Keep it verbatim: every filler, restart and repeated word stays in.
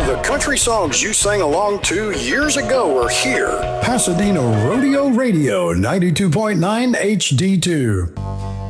the country songs you sang along to years ago are here. Pasadena Rodeo Radio, ninety-two point nine H D two.